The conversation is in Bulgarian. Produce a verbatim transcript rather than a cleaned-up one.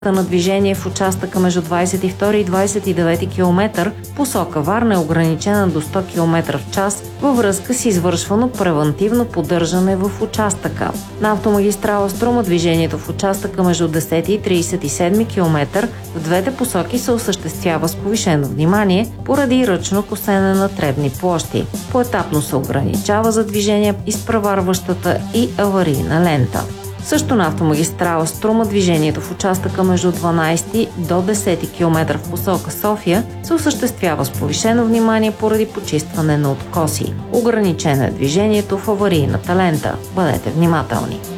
на движение в участъка между двадесет и втори и двадесет и девети километър посока Варна е ограничена до сто километра в час във връзка с извършвано превантивно поддържане в участъка. На автомагистрала Струма движението в участъка между десети и тридесет и седми километър в двете посоки се осъществява с повишено внимание поради ръчно косене на тревни площи. Поетапно се ограничава за движение изпреварващата и аварийна лента. Също на автомагистрала Струма движението в участъка между дванадесети до десети километър в посока София се осъществява с повишено внимание поради почистване на откоси. Ограничено е движението в аварийната лента. Бъдете внимателни!